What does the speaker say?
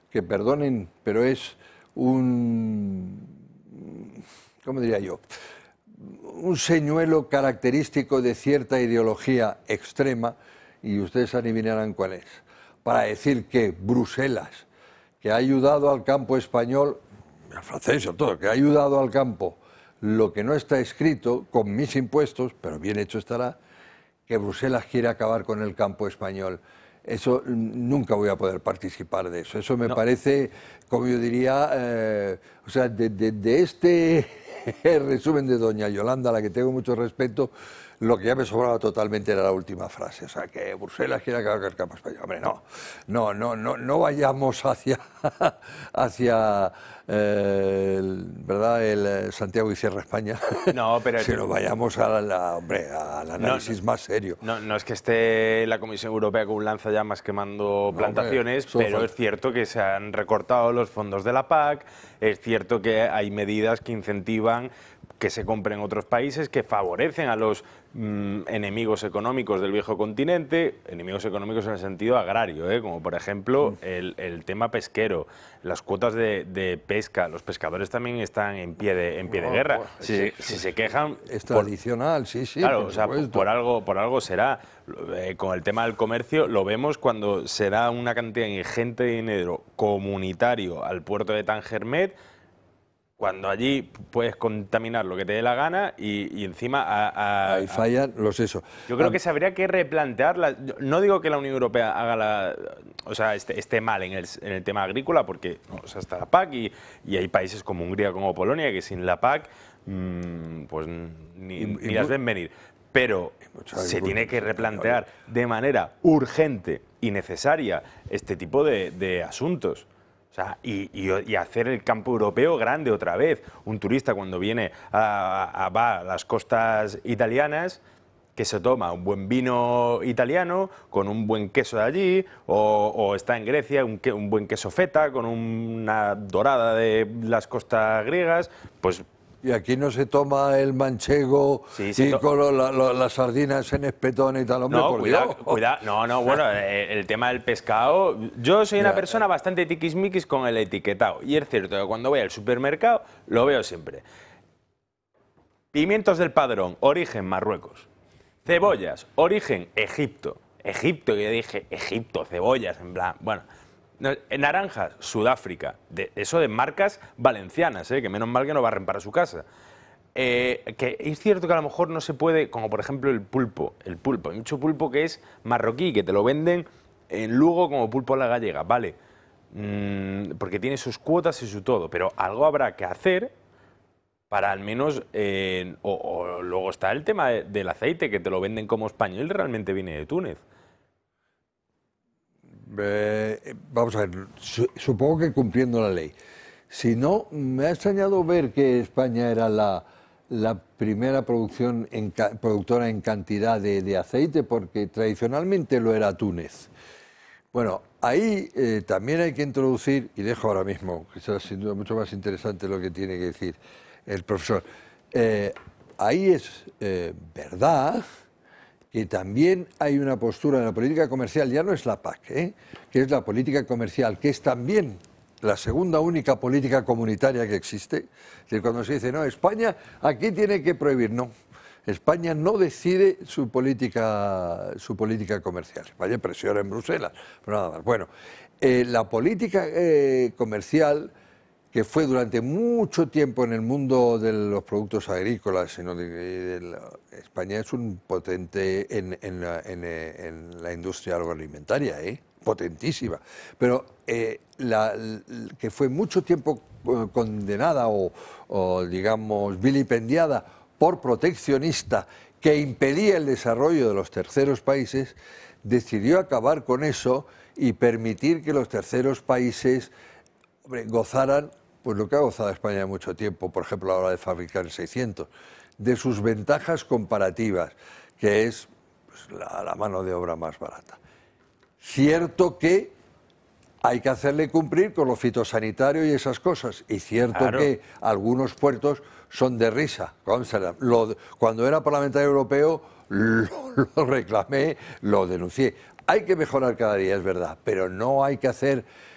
que perdonen, pero es un, ¿cómo diría yo?, un señuelo característico de cierta ideología extrema, y ustedes adivinarán cuál es, para decir que Bruselas, que ha ayudado al campo español, al francés o todo, que ha ayudado al campo, lo que no está escrito, con mis impuestos, pero bien hecho estará, que Bruselas quiere acabar con el campo español. Eso nunca voy a poder participar de eso. Eso me parece, como yo diría, o sea, de este resumen de doña Yolanda, a la que tengo mucho respeto, lo que ya me sobraba totalmente era la última frase. O sea, que Bruselas quiere acabar con el campo español. Hombre, no vayamos hacia ¿verdad? El Santiago y Sierra España. No, pero sino vayamos al análisis más serio. No es que esté la Comisión Europea con un lanzallamas quemando plantaciones, pero es cierto que se han recortado los fondos de la PAC, es cierto que hay medidas que incentivan que se compren otros países, que favorecen a los enemigos económicos del viejo continente, enemigos económicos en el sentido agrario, como por ejemplo el tema pesquero, las cuotas de pesca. Los pescadores también están en pie de guerra. Si se quejan... Es tradicional, sí. Claro, o sea, por algo será. Con el tema del comercio lo vemos cuando se da una cantidad ingente de dinero comunitario al puerto de Tangermet, cuando allí puedes contaminar lo que te dé la gana y encima... Ahí fallan los eso. Yo creo que se habría que replantearla. No digo que la Unión Europea haga esté mal en el tema agrícola, porque está la PAC y hay países como Hungría, como Polonia, que sin la PAC pues ni las ven venir. Pero se tiene que replantear de manera urgente y necesaria este tipo de asuntos. O sea, y hacer el campo europeo grande otra vez. Un turista cuando viene va a las costas italianas, que se toma un buen vino italiano con un buen queso de allí, o está en Grecia un buen queso feta con una dorada de las costas griegas, pues... Y aquí no se toma el manchego y con las sardinas en espetón y tal, hombre, no, por cuidado, Dios. bueno, el tema del pescado... Yo soy una persona bastante tiquismiquis con el etiquetado, y es cierto que cuando voy al supermercado lo veo siempre. Pimientos del Padrón, origen Marruecos. Cebollas, origen Egipto. Egipto, y yo dije, Egipto, cebollas, en plan, bueno... Naranjas, Sudáfrica, eso de marcas valencianas, que menos mal que no barren para su casa. Que es cierto que a lo mejor no se puede, como por ejemplo el pulpo, hay mucho pulpo que es marroquí, que te lo venden en Lugo como pulpo a la gallega, vale, porque tiene sus cuotas y su todo, pero algo habrá que hacer para al menos, o luego está el tema del aceite, que te lo venden como español y realmente viene de Túnez. Vamos a ver, supongo que cumpliendo la ley. Si no, me ha extrañado ver que España era la primera productora en cantidad de aceite, porque tradicionalmente lo era Túnez. Bueno, ahí también hay que introducir, y dejo ahora mismo, que será sin duda mucho más interesante lo que tiene que decir el profesor, ahí es verdad que también hay una postura en la política comercial, ya no es la PAC, que es la política comercial, que es también la segunda única política comunitaria que existe. Es decir, cuando se dice, no, España aquí tiene que prohibir, no. España no decide su política comercial. Vaya presión en Bruselas, pero nada más. Bueno, la política comercial, que fue durante mucho tiempo en el mundo de los productos agrícolas, España es un potente en la industria agroalimentaria, potentísima, pero que fue mucho tiempo condenada o digamos vilipendiada por proteccionista, que impedía el desarrollo de los terceros países, decidió acabar con eso y permitir que los terceros países gozaran, pues lo que ha gozado España mucho tiempo, por ejemplo a la hora de fabricar el 600, de sus ventajas comparativas, que es pues, la mano de obra más barata. Cierto que hay que hacerle cumplir con lo fitosanitario y esas cosas, y cierto que algunos puertos son de risa. Cuando era parlamentario europeo lo reclamé, lo denuncié. Hay que mejorar cada día, es verdad, pero no hay que hacer